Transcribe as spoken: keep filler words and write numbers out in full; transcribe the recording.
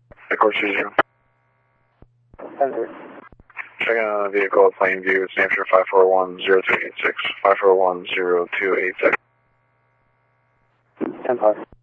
Airport two zero. ten three. Checking on a vehicle at Plainview. It's Hampshire five four one zero two eight six. five four one zero two eight six. ten five.